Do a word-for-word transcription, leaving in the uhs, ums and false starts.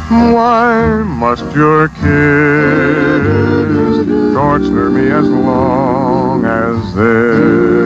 Why must your kiss torture me as long as this?